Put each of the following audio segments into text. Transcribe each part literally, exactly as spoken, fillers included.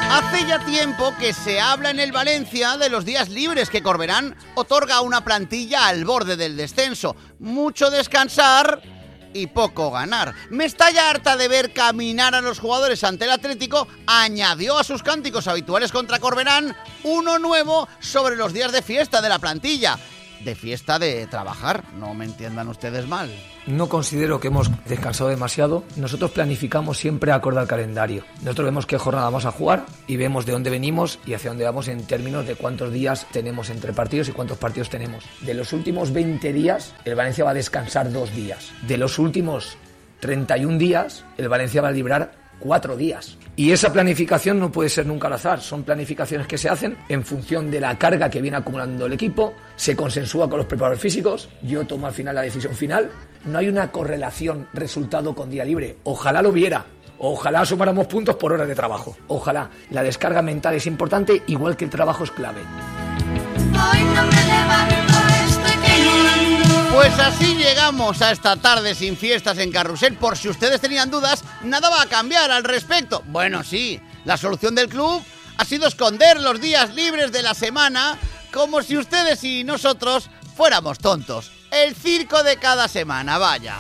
Hace ya tiempo que se habla en el Valencia de los días libres que Corberán otorga a una plantilla al borde del descenso. Mucho descansar y poco ganar. Mestalla, harta de ver caminar a los jugadores ante el Atlético, añadió a sus cánticos habituales contra Corberán uno nuevo sobre los días de fiesta de la plantilla. De fiesta de trabajar, no me entiendan ustedes mal. No considero que hemos descansado demasiado. Nosotros planificamos siempre acorde al calendario. Nosotros vemos qué jornada vamos a jugar y vemos de dónde venimos y hacia dónde vamos en términos de cuántos días tenemos entre partidos y cuántos partidos tenemos. De los últimos veinte días, el Valencia va a descansar dos días. De los últimos treinta y un días, el Valencia va a librar cuatro días. Y esa planificación no puede ser nunca al azar. Son planificaciones que se hacen en función de la carga que viene acumulando el equipo, se consensúa con los preparadores físicos, yo tomo al final la decisión final. No hay una correlación resultado con día libre. Ojalá lo viera. Ojalá sumáramos puntos por horas de trabajo. Ojalá. La descarga mental es importante, igual que el trabajo es clave. Hoy no me levanto, estoy quemando. Pues así llegamos a esta tarde sin fiestas en Carrusel. Por si ustedes tenían dudas, nada va a cambiar al respecto. Bueno, sí, la solución del club ha sido esconder los días libres de la semana como si ustedes y nosotros fuéramos tontos. El circo de cada semana, vaya.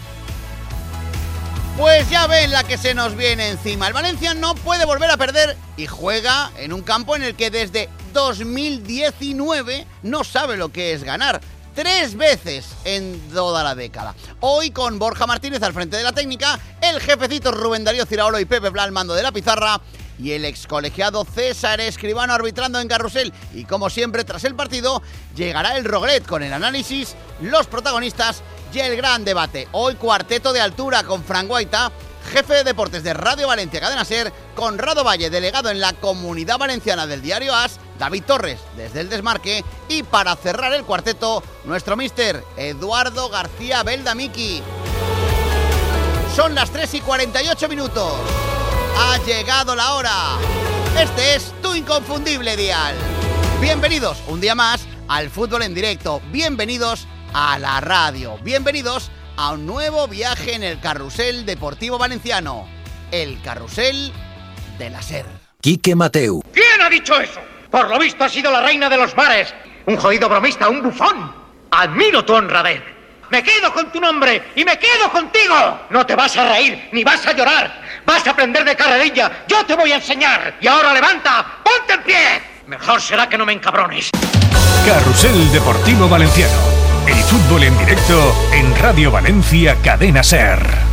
Pues ya ven la que se nos viene encima. El Valencia no puede volver a perder y juega en un campo en el que desde dos mil diecinueve no sabe lo que es ganar. Tres veces en toda la década. Hoy con Borja Martínez al frente de la técnica, el jefecito Rubén Darío Ciraolo y Pepe Pla al mando de la pizarra y el excolegiado César Escribano arbitrando en Carrusel. Y como siempre, tras el partido, llegará el Roglet con el análisis, los protagonistas y el gran debate. Hoy cuarteto de altura con Fran Guaita, jefe de deportes de Radio Valencia Cadena Ser, Conrado Valle, delegado en la Comunidad Valenciana del diario As, David Torres desde el Desmarque y para cerrar el cuarteto, nuestro míster Eduardo García Beldamiki. Son las tres y cuarenta y ocho minutos. Ha llegado la hora. Este es tu inconfundible dial. Bienvenidos un día más al fútbol en directo. Bienvenidos a la radio. Bienvenidos a un nuevo viaje en el carrusel deportivo valenciano. El carrusel de la Ser. Quique Mateu. ¿Quién ha dicho eso? Por lo visto ha sido la reina de los mares. Un jodido bromista, un bufón. Admiro tu honradez. Me quedo con tu nombre y me quedo contigo. No te vas a reír ni vas a llorar. Vas a aprender de carrerilla. Yo te voy a enseñar. Y ahora levanta, ponte en pie. Mejor será que no me encabrones. Carrusel Deportivo Valenciano. El fútbol en directo en Radio Valencia Cadena Ser.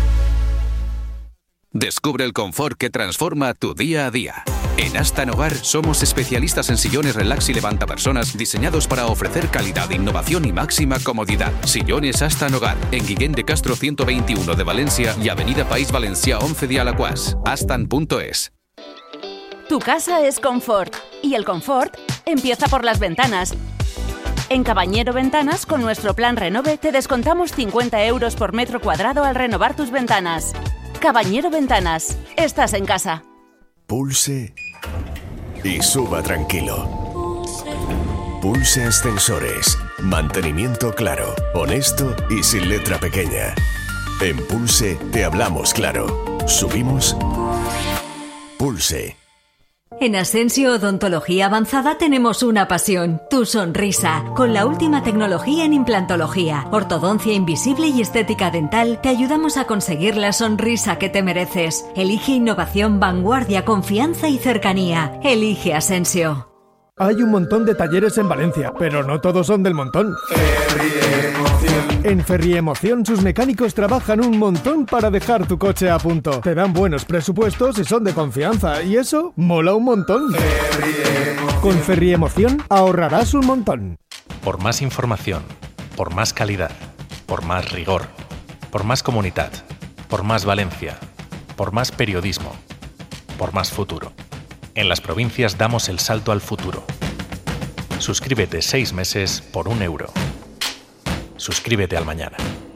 Descubre el confort que transforma tu día a día. En Astan Hogar somos especialistas en sillones relax y levantapersonas diseñados para ofrecer calidad, innovación y máxima comodidad. Sillones Astan Hogar, en Guillén de Castro ciento veintiuno de Valencia y Avenida País Valencià once de Alaquàs. astan punto es. Tu casa es confort y el confort empieza por las ventanas. En Cabañero Ventanas, con nuestro plan Renove, te descontamos cincuenta euros por metro cuadrado al renovar tus ventanas. Cabañero Ventanas, estás en casa. Pulse y suba tranquilo. Pulse Ascensores. Mantenimiento claro, honesto y sin letra pequeña. En Pulse te hablamos claro. Subimos. Pulse. En Asensio Odontología Avanzada tenemos una pasión, tu sonrisa. Con la última tecnología en implantología, ortodoncia invisible y estética dental, te ayudamos a conseguir la sonrisa que te mereces. Elige innovación, vanguardia, confianza y cercanía. Elige Asensio. Hay un montón de talleres en Valencia, pero no todos son del montón. Ferriemoción. En Ferriemoción sus mecánicos trabajan un montón para dejar tu coche a punto. Te dan buenos presupuestos y son de confianza, y eso mola un montón. Ferriemoción. Con Ferriemoción ahorrarás un montón. Por más información, por más calidad, por más rigor, por más comunidad, por más Valencia, por más periodismo, por más futuro. En las provincias damos el salto al futuro. Suscríbete seis meses por un euro. Suscríbete al mañana.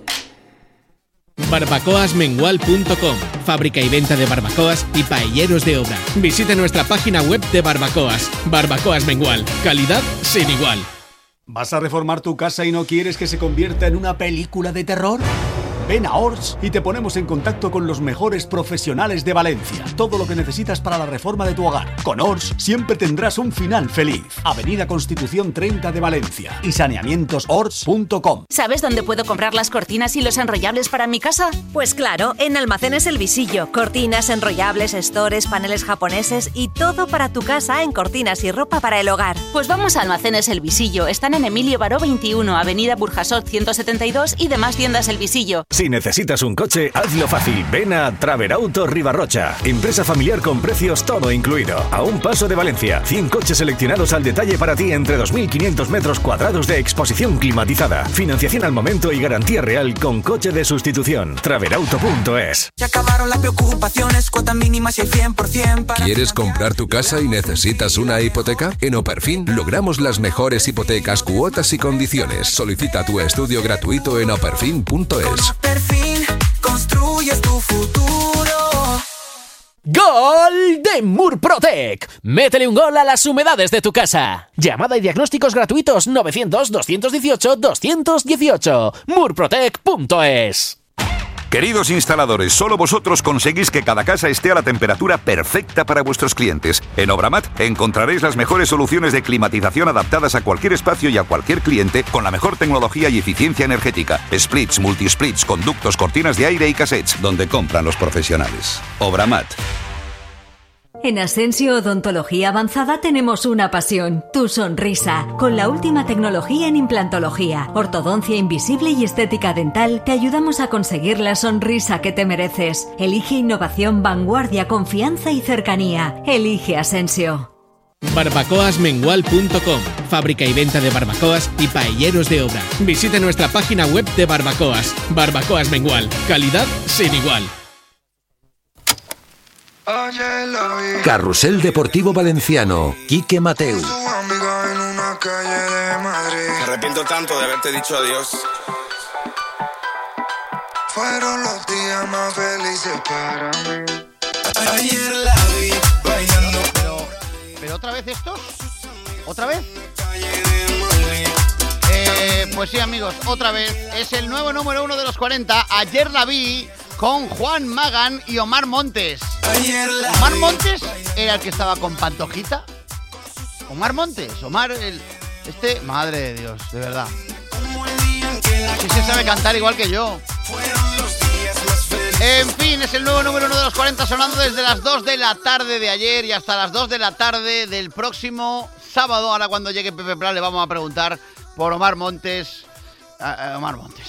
barbacoas mengual punto com. Fábrica y venta de barbacoas y paelleros de obra. Visite nuestra página web de barbacoas. Barbacoas Mengual. Calidad sin igual. ¿Vas a reformar tu casa y no quieres que se convierta en una película de terror? Ven a Ors y te ponemos en contacto con los mejores profesionales de Valencia. Todo lo que necesitas para la reforma de tu hogar. Con Ors siempre tendrás un final feliz. Avenida Constitución treinta de Valencia y saneamientos ors punto com. ¿Sabes dónde puedo comprar las cortinas y los enrollables para mi casa? Pues claro, en Almacenes El Visillo. Cortinas, enrollables, stores, paneles japoneses y todo para tu casa en cortinas y ropa para el hogar. Pues vamos a Almacenes El Visillo. Están en Emilio Baró veintiuno, Avenida Burjasot ciento setenta y dos y demás tiendas El Visillo. Si necesitas un coche, hazlo fácil. Ven a Traverauto Ribarrocha. Empresa familiar con precios todo incluido. A un paso de Valencia. cien coches seleccionados al detalle para ti entre dos mil quinientos metros cuadrados de exposición climatizada. Financiación al momento y garantía real con coche de sustitución. Traverauto punto es. Se acabaron las preocupaciones, cuotas mínimas y el cien por ciento para... ¿Quieres comprar tu casa y necesitas una hipoteca? En Operfin logramos las mejores hipotecas, cuotas y condiciones. Solicita tu estudio gratuito en operfin punto es. Operfin, construyes tu futuro. ¡Gol de Murprotec! Métele un gol a las humedades de tu casa. Llamada y diagnósticos gratuitos novecientos, doscientos dieciocho, doscientos dieciocho. murprotec punto es. Queridos instaladores, solo vosotros conseguís que cada casa esté a la temperatura perfecta para vuestros clientes. En Obramat encontraréis las mejores soluciones de climatización adaptadas a cualquier espacio y a cualquier cliente con la mejor tecnología y eficiencia energética. Splits, multisplits, conductos, cortinas de aire y cassettes, donde compran los profesionales. Obramat. En Asensio Odontología Avanzada tenemos una pasión, tu sonrisa. Con la última tecnología en implantología, ortodoncia invisible y estética dental, te ayudamos a conseguir la sonrisa que te mereces. Elige innovación, vanguardia, confianza y cercanía. Elige Asensio. barbacoas mengual punto com. Fábrica y venta de barbacoas y paelleros de obra. Visite nuestra página web de barbacoas. Barbacoas Mengual. Calidad sin igual. Carrusel Deportivo Valenciano. Quique Mateu. Me arrepiento tanto de haberte dicho adiós. Fueron los días más felices para mí. Ayer la vi bailando. Pero, ¿pero otra vez estos? ¿Otra vez? Eh, pues sí, amigos, otra vez. Es el nuevo número uno de los cuarenta. Ayer la vi con Juan Magán y Omar Montes. Omar Montes era el que estaba con Pantojita. Omar Montes, Omar, el, este, madre de Dios, de verdad. Sí se sabe cantar igual que yo. En fin, es el nuevo número uno de los cuarenta sonando desde las dos de la tarde de ayer y hasta las dos de la tarde del próximo sábado. Ahora cuando llegue Pepe Plan le vamos a preguntar por Omar Montes. Uh, Omar Montes.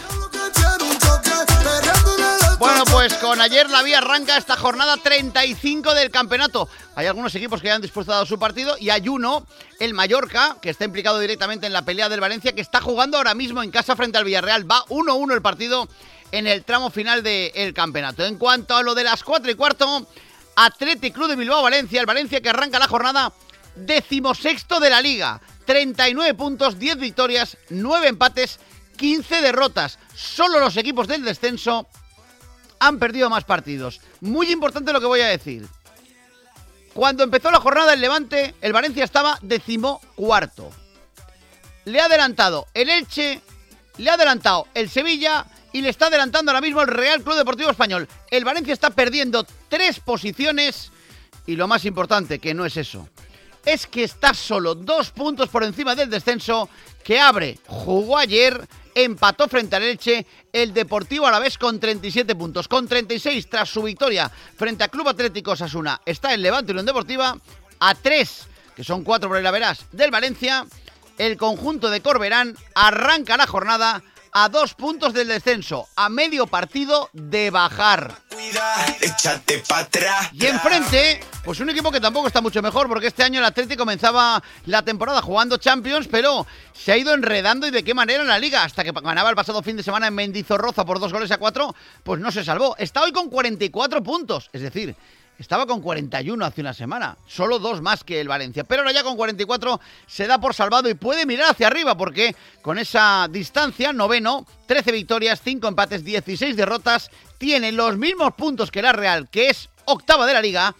Bueno, pues con Ayer la vi arranca esta jornada treinta y cinco del campeonato. Hay algunos equipos que ya han disputado su partido y hay uno, el Mallorca, que está implicado directamente en la pelea del Valencia, que está jugando ahora mismo en casa frente al Villarreal. Va uno a uno el partido en el tramo final del campeonato. En cuanto a lo de las cuatro y cuarto, Athletic Club de Bilbao Valencia, el Valencia que arranca la jornada decimosexto de la Liga. treinta y nueve puntos, diez victorias, nueve empates, quince derrotas. Solo los equipos del descenso han perdido más partidos. Muy importante lo que voy a decir. Cuando empezó la jornada el Levante, el Valencia estaba decimocuarto. Le ha adelantado el Elche, le ha adelantado el Sevilla y le está adelantando ahora mismo el Real Club Deportivo Español. El Valencia está perdiendo tres posiciones y lo más importante, que no es eso, es que está solo dos puntos por encima del descenso, que abre, jugó ayer, empató frente al Elche, el Deportivo Alavés con treinta y siete puntos. Con treinta y seis tras su victoria frente a Club Atlético Osasuna está el Levante Unión Deportiva a tres, que son cuatro por el averás del Valencia. El conjunto de Corberán arranca la jornada a dos puntos del descenso, a medio partido de bajar. Échate pa' atrás. Y enfrente, pues un equipo que tampoco está mucho mejor, porque este año el Atleti comenzaba la temporada jugando Champions, pero se ha ido enredando y de qué manera en la Liga, hasta que ganaba el pasado fin de semana en Mendizorroza por dos goles a cuatro, pues no se salvó. Está hoy con cuarenta y cuatro puntos, es decir, estaba con cuarenta y uno hace una semana, solo dos más que el Valencia, pero ahora ya con cuarenta y cuatro se da por salvado y puede mirar hacia arriba, porque con esa distancia, noveno, trece victorias, cinco empates, dieciséis derrotas, tiene los mismos puntos que la Real, que es octava de la Liga,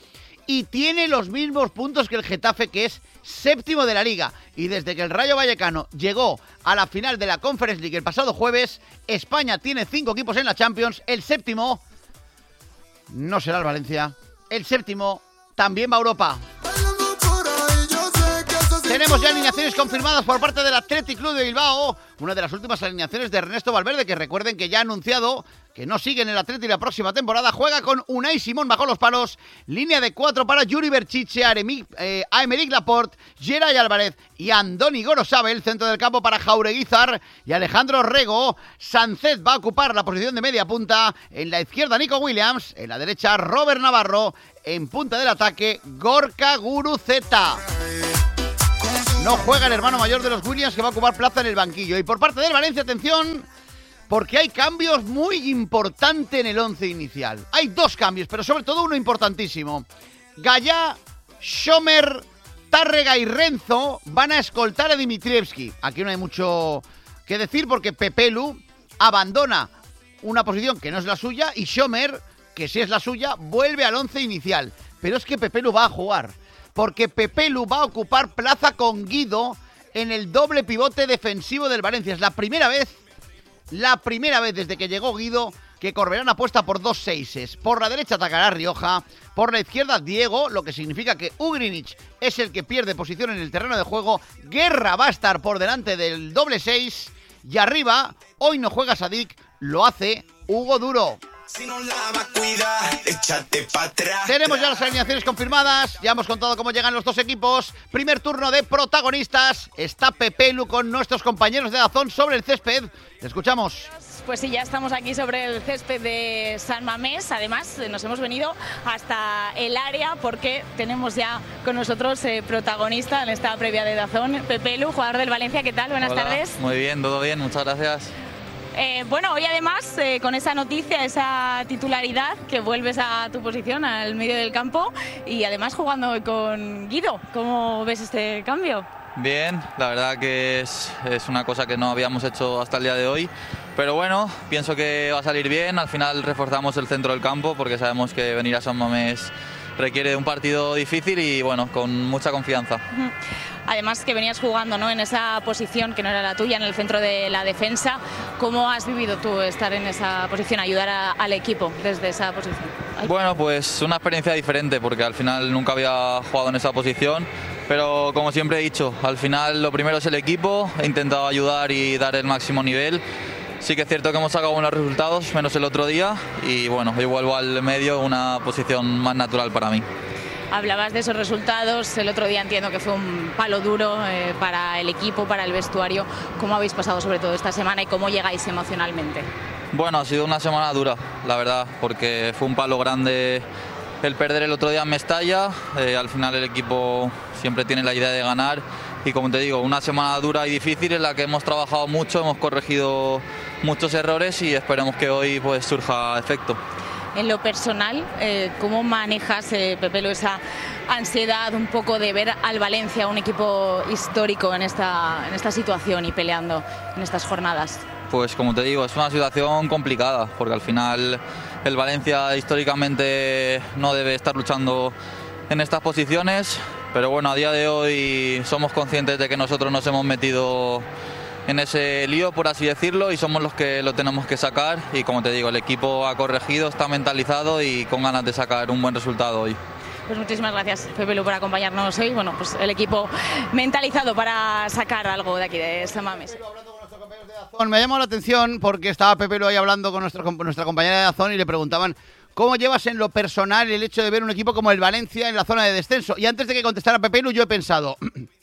y tiene los mismos puntos que el Getafe, que es séptimo de la Liga. Y desde que el Rayo Vallecano llegó a la final de la Conference League el pasado jueves, España tiene cinco equipos en la Champions. El séptimo no será el Valencia. El séptimo también va a Europa. Tenemos ya alineaciones confirmadas por parte del Athletic Club de Bilbao. Una de las últimas alineaciones de Ernesto Valverde, que recuerden que ya ha anunciado que no sigue en el Athletic la próxima temporada. Juega con Unai Simón bajo los palos. Línea de cuatro para Yuri Berchiche, Aymeric eh, Laporte, Geray Álvarez y Andoni Gorosabel. Centro del campo para Jauregui Zar y Alejandro Rego. Sánchez va a ocupar la posición de media punta. En la izquierda Nico Williams. En la derecha Robert Navarro. En punta del ataque Gorka Guruzeta. No juega el hermano mayor de los Williams, que va a ocupar plaza en el banquillo. Y por parte del Valencia, atención, porque hay cambios muy importantes en el once inicial. Hay dos cambios, pero sobre todo uno importantísimo. Gallá, Schomer, Tárrega y Renzo van a escoltar a Dimitrievski. Aquí no hay mucho que decir porque Pepelu abandona una posición que no es la suya y Schomer, que sí es la suya, vuelve al once inicial. Pero es que Pepelu va a jugar, porque Pepelu va a ocupar plaza con Guido en el doble pivote defensivo del Valencia. Es la primera vez, la primera vez desde que llegó Guido que Corberán apuesta por dos seises. Por la derecha atacará Rioja, por la izquierda Diego, lo que significa que Ugrinic es el que pierde posición en el terreno de juego. Guerra va a estar por delante del doble seis y arriba, hoy no juega Sadik, lo hace Hugo Duro. Si no la va a cuidar, échate pa' atrás. Tenemos ya las alineaciones confirmadas. Ya hemos contado cómo llegan los dos equipos. Primer turno de protagonistas. Está Pepelu con nuestros compañeros de Dazón sobre el césped. Escuchamos. Pues sí, ya estamos aquí sobre el césped de San Mamés. Además, nos hemos venido hasta el área porque tenemos ya con nosotros eh, protagonista en esta previa de Dazón, Pepelu, jugador del Valencia. ¿Qué tal? Buenas Hola. tardes. Muy bien, todo bien, muchas gracias. Eh, bueno, hoy además eh, con esa noticia, esa titularidad, que vuelves a tu posición, al medio del campo, y además jugando con Guido. ¿Cómo ves este cambio? Bien, la verdad que es, es una cosa que no habíamos hecho hasta el día de hoy, pero bueno, pienso que va a salir bien. Al final reforzamos el centro del campo porque sabemos que venir a San Mamés requiere de un partido difícil y bueno, con mucha confianza. Además que venías jugando, ¿no?, en esa posición que no era la tuya, en el centro de la defensa. ¿Cómo has vivido tú estar en esa posición, ayudar a, al equipo desde esa posición? Ay. Bueno, pues una experiencia diferente porque al final nunca había jugado en esa posición, pero como siempre he dicho, al final lo primero es el equipo. He intentado ayudar y dar el máximo nivel. Sí que es cierto que hemos sacado buenos resultados, menos el otro día, y bueno, hoy vuelvo al medio, una posición más natural para mí. Hablabas de esos resultados, el otro día entiendo que fue un palo duro eh, para el equipo, para el vestuario. ¿Cómo habéis pasado sobre todo esta semana y cómo llegáis emocionalmente? Bueno, ha sido una semana dura, la verdad, porque fue un palo grande el perder el otro día en Mestalla. Eh, al final el equipo siempre tiene la idea de ganar y, como te digo, una semana dura y difícil en la que hemos trabajado mucho, hemos corregido muchos errores y esperemos que hoy pues surja efecto. En lo personal, eh, ¿cómo manejas, eh, Pepelu, esa ansiedad un poco de ver al Valencia, un equipo histórico en esta, en esta situación y peleando en estas jornadas? Pues como te digo, es una situación complicada, porque al final el Valencia históricamente no debe estar luchando en estas posiciones, pero bueno, a día de hoy somos conscientes de que nosotros nos hemos metido en ese lío, por así decirlo, y somos los que lo tenemos que sacar. Y como te digo, el equipo ha corregido, está mentalizado y con ganas de sacar un buen resultado hoy. Pues muchísimas gracias, Pepelu, por acompañarnos hoy. Bueno, pues el equipo mentalizado para sacar algo de aquí, de San Mamés. Me ha llamado la atención porque estaba Pepelu ahí hablando con nuestra, con nuestra compañera de Dazón y le preguntaban ¿cómo llevas en lo personal el hecho de ver un equipo como el Valencia en la zona de descenso? Y antes de que contestara Pepelu, yo he pensado,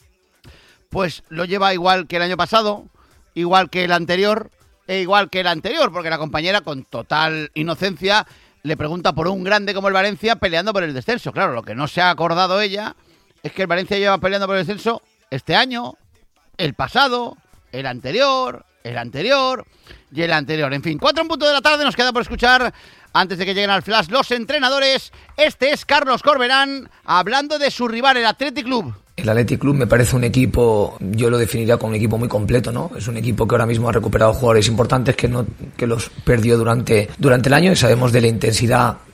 pues lo lleva igual que el año pasado, igual que el anterior e igual que el anterior, porque la compañera, con total inocencia, le pregunta por un grande como el Valencia peleando por el descenso. Claro, lo que no se ha acordado ella es que el Valencia lleva peleando por el descenso este año, el pasado, el anterior, el anterior y el anterior. En fin, cuatro en punto de la tarde, nos queda por escuchar, antes de que lleguen al flash los entrenadores. Este es Carlos Corberán hablando de su rival, el Athletic Club. El Athletic Club me parece un equipo, yo lo definiría como un equipo muy completo, ¿no? Es un equipo que ahora mismo ha recuperado jugadores importantes que no que los perdió durante, durante el año, y sabemos de la intensidad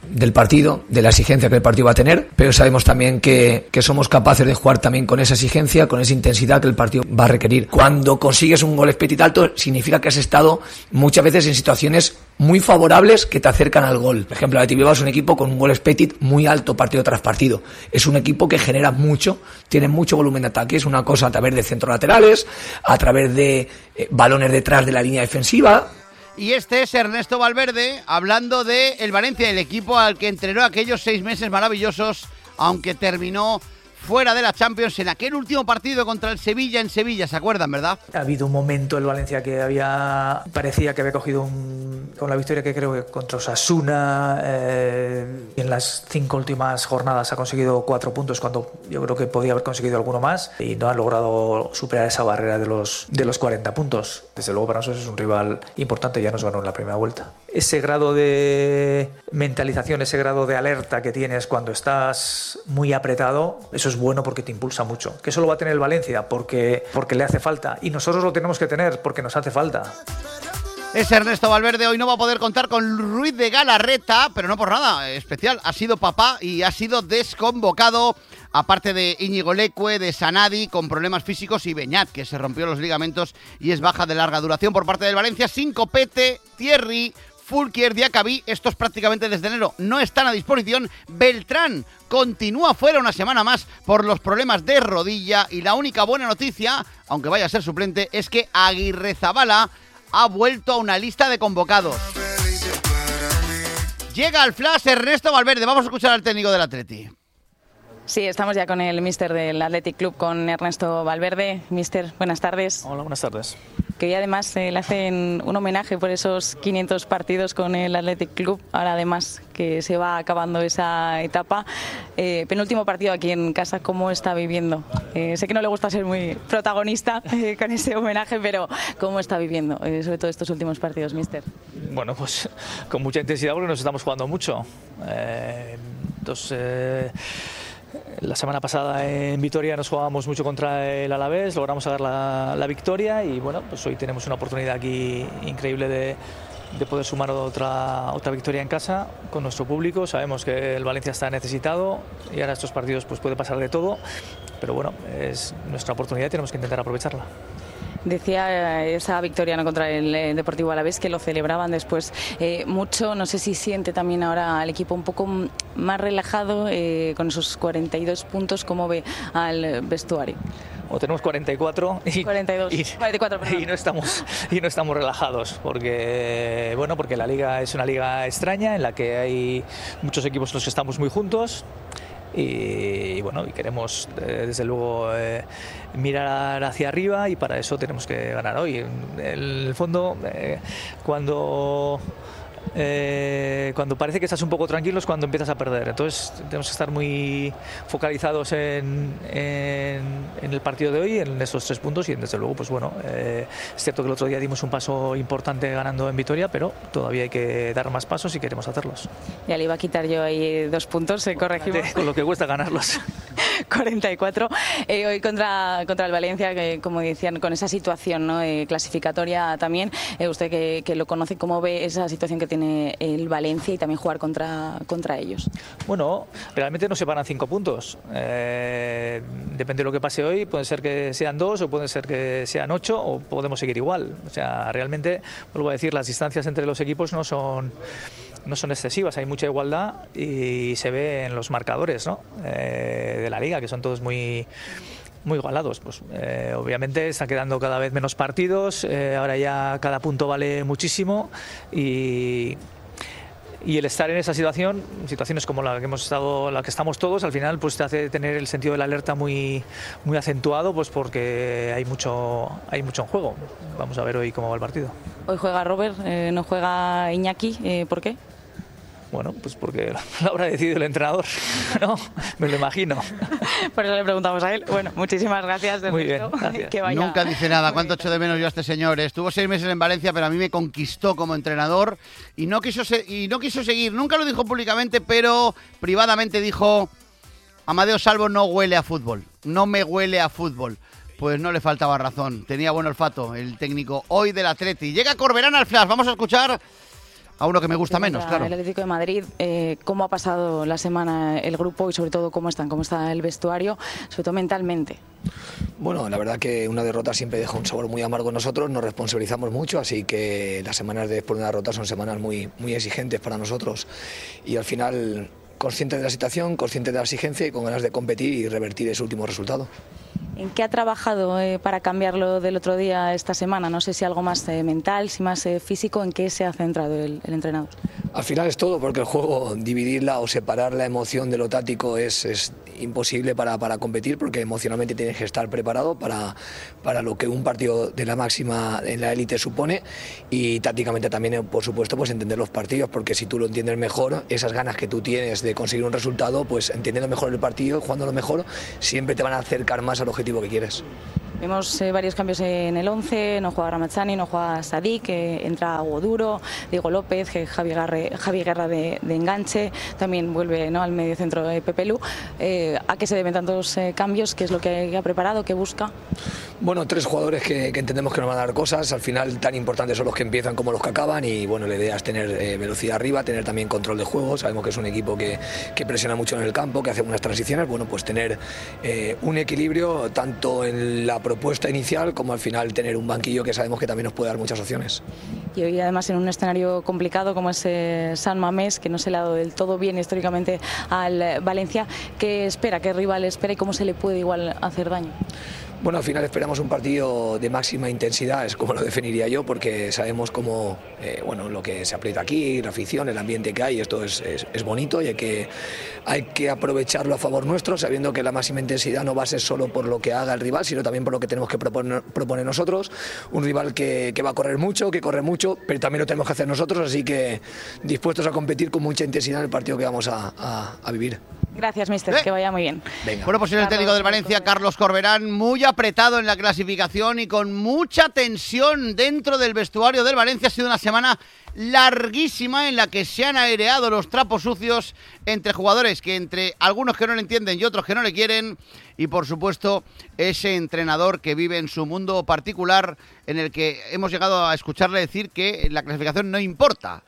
del partido, de la exigencia que el partido va a tener, pero sabemos también que, que somos capaces de jugar también con esa exigencia, con esa intensidad que el partido va a requerir. Cuando consigues un gol expected alto, significa que has estado muchas veces en situaciones muy favorables que te acercan al gol. Por ejemplo, el Athletic Bilbao es un equipo con un gol expected muy alto partido tras partido. Es un equipo que genera mucho, tiene mucho volumen de ataque. Es una cosa a través de centros laterales, a través de eh, balones detrás de la línea defensiva. Y este es Ernesto Valverde hablando de el Valencia, el equipo al que entrenó aquellos seis meses maravillosos, aunque terminó fuera de la Champions en aquel último partido contra el Sevilla en Sevilla, ¿se acuerdan, verdad? Ha habido un momento el Valencia que había parecía que había cogido un, con la victoria que creo que contra Osasuna, eh, en las cinco últimas jornadas ha conseguido cuatro puntos cuando yo creo que podía haber conseguido alguno más y no ha logrado superar esa barrera de los, de los cuarenta puntos. Desde luego para nosotros es un rival importante, ya nos ganó en la primera vuelta. Ese grado de mentalización, ese grado de alerta que tienes cuando estás muy apretado, eso es bueno porque te impulsa mucho. Que eso lo va a tener el Valencia porque, porque le hace falta y nosotros lo tenemos que tener porque nos hace falta. Es Ernesto Valverde, hoy no va a poder contar con Ruiz de Galarreta, pero no por nada especial, ha sido papá y ha sido desconvocado, aparte de Íñigo Leque, de Sanadi, con problemas físicos, y Beñat, que se rompió los ligamentos y es baja de larga duración por parte del Valencia, sin Copete, Thierry, Fulquier, Diacabí, estos prácticamente desde enero no están a disposición. Beltrán continúa fuera una semana más por los problemas de rodilla y la única buena noticia, aunque vaya a ser suplente, es que Aguirrezabala ha vuelto a una lista de convocados. Llega al flash Ernesto Valverde, vamos a escuchar al técnico del Atleti. Sí, estamos ya con el míster del Athletic Club, con Ernesto Valverde. Míster, buenas tardes. Hola, buenas tardes. Que hoy además eh, le hacen un homenaje por esos quinientos partidos con el Athletic Club. Ahora además que se va acabando esa etapa. Eh, penúltimo partido aquí en casa, ¿cómo está viviendo? Eh, sé que no le gusta ser muy protagonista eh, con ese homenaje, pero ¿cómo está viviendo? Eh, sobre todo estos últimos partidos, míster. Bueno, pues con mucha intensidad porque nos estamos jugando mucho. Eh, entonces... Eh... La semana pasada en Vitoria nos jugábamos mucho contra el Alavés, logramos sacar la, la victoria y bueno, pues hoy tenemos una oportunidad aquí increíble de, de poder sumar otra, otra victoria en casa con nuestro público. Sabemos que el Valencia está necesitado y ahora estos partidos pues puede pasar de todo, pero bueno, es nuestra oportunidad y tenemos que intentar aprovecharla. Decía esa victoria, ¿no?, contra el Deportivo Alavés, que lo celebraban después eh, mucho. No sé si siente también ahora al equipo un poco más relajado eh, con esos cuarenta y dos puntos. ¿Cómo ve al vestuario? O tenemos cuarenta y cuatro y, cuarenta y dos, y, cuarenta y cuatro, y no estamos y no estamos relajados porque bueno porque la liga es una liga extraña en la que hay muchos equipos los que estamos muy juntos. Y bueno, y queremos eh, desde luego eh, mirar hacia arriba y para eso tenemos que ganar hoy. En el fondo, eh, cuando eh, cuando parece que estás un poco tranquilo es cuando empiezas a perder. Entonces tenemos que estar muy focalizados en, en, en el partido de hoy, en esos tres puntos y desde luego, pues bueno, eh, es cierto que el otro día dimos un paso importante ganando en Vitoria, pero todavía hay que dar más pasos si queremos hacerlos. Ya le iba a quitar yo ahí dos puntos, eh, corregimos. Con lo que cuesta ganarlos. cuarenta y cuatro. Eh, hoy contra, contra el Valencia, que como decían, con esa situación, ¿no?, eh, clasificatoria también, eh, usted que, que lo conoce, ¿cómo ve esa situación que tiene el Valencia y también jugar contra, contra ellos? Bueno, realmente nos separan cinco puntos. Eh, depende de lo que pase hoy, puede ser que sean dos o puede ser que sean ocho o podemos seguir igual. O sea, realmente, vuelvo a decir, las distancias entre los equipos no son... no son excesivas, hay mucha igualdad y se ve en los marcadores, ¿no?, eh, de la liga, que son todos muy muy igualados. Pues eh, obviamente están quedando cada vez menos partidos, eh, ahora ya cada punto vale muchísimo y y el estar en esa situación, situaciones como la que hemos estado, la que estamos todos, al final pues te hace tener el sentido de la alerta muy muy acentuado, pues porque hay mucho hay mucho en juego. Vamos a ver hoy cómo va el partido. Hoy juega Robert, eh, no juega Iñaki, eh, ¿por qué? Bueno, pues porque lo habrá decidido el entrenador, ¿no? Me lo imagino. Por eso le preguntamos a él. Bueno, muchísimas gracias. Muy bien, gracias. Que vaya. Nunca dice nada. ¿Cuánto echo de menos yo a este señor? Estuvo seis meses en Valencia, pero a mí me conquistó como entrenador y no quiso, se- y no quiso seguir. Nunca lo dijo públicamente, pero privadamente dijo: Amadeo Salvo no huele a fútbol. No me huele a fútbol. Pues no le faltaba razón. Tenía buen olfato el técnico hoy del Atleti. Llega Corberán al flash. Vamos a escuchar a uno que me gusta menos, claro. El Atlético de Madrid, eh, ¿cómo ha pasado la semana el grupo y sobre todo cómo están, cómo está el vestuario, sobre todo mentalmente? Bueno, la verdad que una derrota siempre deja un sabor muy amargo en nosotros, nos responsabilizamos mucho, así que las semanas después de una derrota son semanas muy, muy exigentes para nosotros y al final conscientes de la situación, conscientes de la exigencia y con ganas de competir y revertir ese último resultado. ¿En qué ha trabajado eh, para cambiarlo del otro día esta semana? No sé si algo más eh, mental, si más eh, físico, ¿en qué se ha centrado el, el entrenador? Al final es todo, porque el juego, dividirla o separar la emoción de lo táctico es, es imposible para, para competir, porque emocionalmente tienes que estar preparado para, para lo que un partido de la máxima en la élite supone y tácticamente también, por supuesto, pues entender los partidos, porque si tú lo entiendes mejor, esas ganas que tú tienes de conseguir un resultado, pues entendiendo mejor el partido, jugándolo mejor, siempre te van a acercar más al objetivo que quieres. Vemos eh, varios cambios en el once, no juega Ramazani, no juega Sadik, eh, entra Hugo Duro, Diego López, eh, Javi, Garre, Javi Guerra de, de enganche, también vuelve, ¿no?, al medio centro de Pepe Lu. Eh, ¿A qué se deben tantos eh, cambios? ¿Qué es lo que ha preparado? ¿Qué busca? Bueno, tres jugadores que, que entendemos que nos van a dar cosas, al final tan importantes son los que empiezan como los que acaban y bueno, la idea es tener eh, velocidad arriba, tener también control de juego, sabemos que es un equipo que, que presiona mucho en el campo, que hace unas transiciones, bueno, pues tener eh, un equilibrio tanto en la propuesta inicial como al final tener un banquillo que sabemos que también nos puede dar muchas opciones. Y hoy además en un escenario complicado como es eh, San Mamés, que no se le ha dado del todo bien históricamente al Valencia, ¿qué espera? ¿Qué rival espera y cómo se le puede igual hacer daño? Bueno, al final esperamos un partido de máxima intensidad, es como lo definiría yo, porque sabemos cómo, eh, bueno, lo que se aprieta aquí, la afición, el ambiente que hay, esto es, es, es bonito y hay que, hay que aprovecharlo a favor nuestro, sabiendo que la máxima intensidad no va a ser solo por lo que haga el rival, sino también por lo que tenemos que proponer, proponer nosotros. Un rival que, que va a correr mucho, que corre mucho, pero también lo tenemos que hacer nosotros, así que dispuestos a competir con mucha intensidad en el partido que vamos a, a, a vivir. Gracias, mister, ¿Eh? que vaya muy bien. Venga. Bueno, pues el técnico del Valencia, Carlos Corberán, muy apretado en la clasificación y con mucha tensión dentro del vestuario del Valencia. Ha sido una semana larguísima en la que se han aireado los trapos sucios entre jugadores, que entre algunos que no le entienden y otros que no le quieren, y por supuesto ese entrenador que vive en su mundo particular, en el que hemos llegado a escucharle decir que la clasificación no importa.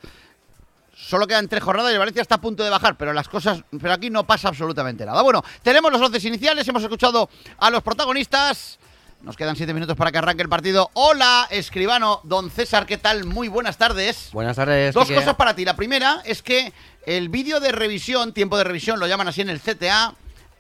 Solo quedan tres jornadas y el Valencia está a punto de bajar, pero las cosas, pero aquí no pasa absolutamente nada. Bueno, tenemos los once iniciales, hemos escuchado a los protagonistas. Nos quedan siete minutos para que arranque el partido. Hola, escribano, don César, ¿qué tal? Muy buenas tardes. Buenas tardes. Dos Quique. cosas para ti. La primera es que el vídeo de revisión, tiempo de revisión, lo llaman así en el C T A,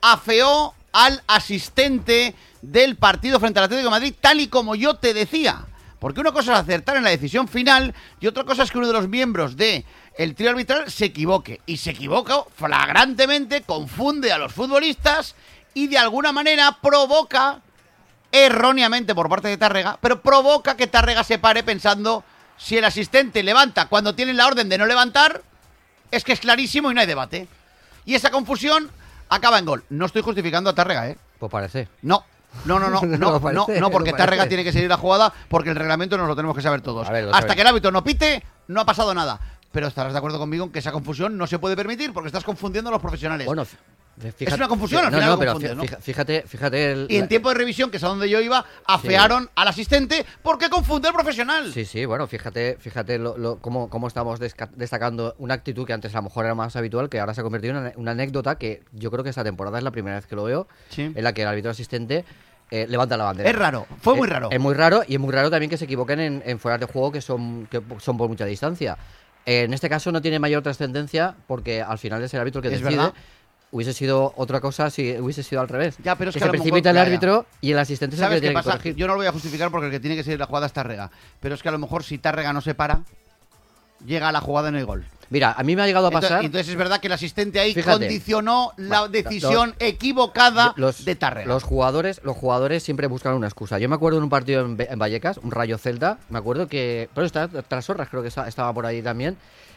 afeó al asistente del partido frente al Atlético de Madrid, tal y como yo te decía. Porque una cosa es acertar en la decisión final y otra cosa es que uno de los miembros de el trío arbitral se equivoque. Y se equivoca flagrantemente, confunde a los futbolistas y de alguna manera provoca, erróneamente por parte de Tárrega, pero provoca que Tárrega se pare pensando si el asistente levanta cuando tienen la orden de no levantar, es que es clarísimo y no hay debate. Y esa confusión acaba en gol. No estoy justificando a Tárrega, ¿eh? Pues parece. No. No, no, no, no, no, no, parece, no, porque no Tárrega parece. tiene que seguir la jugada porque el reglamento nos lo tenemos que saber todos. Ver, Hasta sabe. que el árbitro no pite, no ha pasado nada. Pero estarás de acuerdo conmigo en que esa confusión no se puede permitir porque estás confundiendo a los profesionales. Bueno, fíjate, es una confusión, al no, final no, lo pero confunde, ¿no? fíjate, fíjate el, Y en tiempo de revisión, que es a donde yo iba, afearon sí. al asistente porque confunde al profesional. Sí, sí, bueno, fíjate, fíjate lo, lo, cómo, cómo estamos desca- destacando una actitud que antes a lo mejor era más habitual, que ahora se ha convertido en una, una anécdota que yo creo que esta temporada es la primera vez que lo veo, sí. en la que el árbitro asistente Eh, levanta la bandera. Es raro, fue muy es, raro. Es muy raro y es muy raro también que se equivoquen en, en fueras de juego que son, que son por mucha distancia. Eh, en este caso no tiene mayor trascendencia porque al final es el árbitro que es decide. Verdad. Hubiese sido otra cosa si hubiese sido al revés. Ya, pero es que, que se precipita mejor, el árbitro ya, ya. y el asistente es el que ¿Sabes tiene qué pasa? que corregir. Yo no lo voy a justificar porque el que tiene que seguir la jugada es Tárrega. Pero es que a lo mejor si Tárrega no se para, llega a la jugada y no hay gol. Mira, a mí me ha llegado a pasar... Entonces, entonces es verdad que el asistente ahí Fíjate, condicionó la va, decisión los, equivocada los, de Tárrega. Los jugadores, los jugadores siempre buscan una excusa. Yo me acuerdo en un partido en, en Vallecas, un Rayo Celta, me acuerdo que... Pero está Trasorras, creo que estaba por ahí también.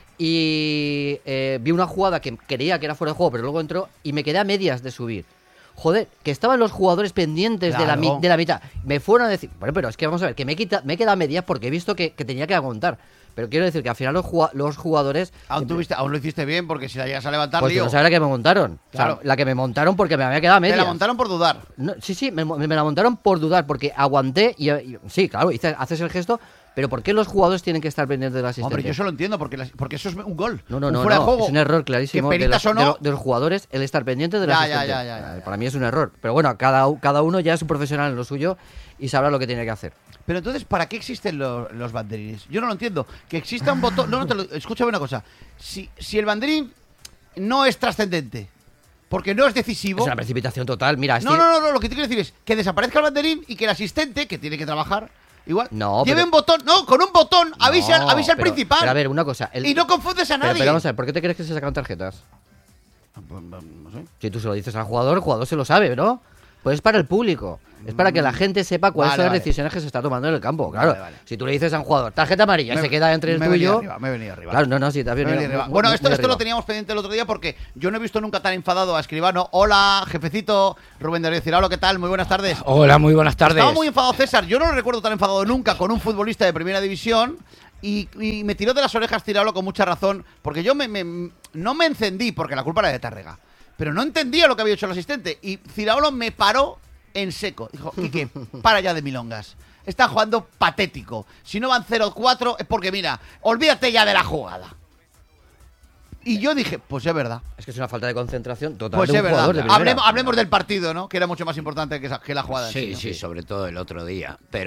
Y eh, vi una jugada que creía que era fuera de juego, pero luego entró y me quedé a medias de subir. Joder, que estaban los jugadores pendientes claro. de, la, de la mitad. Me fueron a decir, bueno, pero es que vamos a ver, que me, quita, me he quedado a medias porque he visto que, que tenía que aguantar. Pero quiero decir que al final los, los jugadores... Aún, tuviste, aún lo hiciste bien porque si la llegas a levantar, pues lío. no sabes la que me montaron. Claro. O sea, la que me montaron porque me había quedado a medias. Te la montaron por dudar. No, sí, sí, me, me la montaron por dudar porque aguanté y, y sí, claro, hice, haces el gesto, Pero ¿por qué los jugadores tienen que estar pendientes del asistente? Hombre, yo eso lo entiendo, porque, las, porque eso es un gol. No, no, un no, fuera no. de juego, es un error clarísimo que de los, o no, de, lo, de los jugadores el estar pendiente del ya, asistente. Ya, ya, ya, ya. Para mí es un error. Pero bueno, cada, cada uno ya es un profesional en lo suyo y sabrá lo que tiene que hacer. Pero entonces, ¿para qué existen los, los banderines? Yo no lo entiendo. Que exista un botón... No, no, te lo, escúchame una cosa. Si, si el banderín no es trascendente, porque no es decisivo... Es una precipitación total. Mira, no, no, no, no, lo que te quiero decir es que desaparezca el banderín y que el asistente, que tiene que trabajar... Igual, no, lleve pero... un botón, no, con un botón, avisa, no, avisa al pero, principal. Pero a ver, una cosa. El... Y no confundes a nadie. Pero, pero vamos a ver, ¿por qué te crees que se sacan tarjetas? No sé. Si tú se lo dices al jugador, el jugador se lo sabe, ¿no? Pues es para el público. Es para que la gente sepa cuáles vale, son las vale. decisiones que se está tomando en el campo. Claro, Vale, vale. si tú le dices a un jugador, tarjeta amarilla, Me, se queda entre el me tuyo. Arriba, me he venido arriba. Claro, no, no, sí, te has venido, venido arriba. muy, Bueno, muy, esto, muy esto lo arriba. teníamos pendiente el otro día porque yo no he visto nunca tan enfadado a Escribano. Hola, jefecito Rubén Darío Ciraulo, ¿qué tal? Muy buenas tardes. Hola, muy buenas tardes. Estaba muy enfadado César. Yo no lo recuerdo tan enfadado nunca con un futbolista de primera división. Y, y me tiró de las orejas Ciraulo con mucha razón. Porque yo me, me, no me encendí, porque la culpa era de Tárrega. Pero no entendía lo que había hecho el asistente. Y Ciraulo me paró en seco. Dijo, Quique, para ya de milongas. Está jugando patético. Si no van cero cuatro es porque, mira, olvídate ya de la jugada. Y yo dije, pues es verdad. Es que es una falta de concentración total Pues de es un jugador verdad. de primera. Hablemos, hablemos del partido, ¿no? Que era mucho más importante que, esa, que la jugada. en Sí, ¿no? sí, sobre todo el otro día. Pero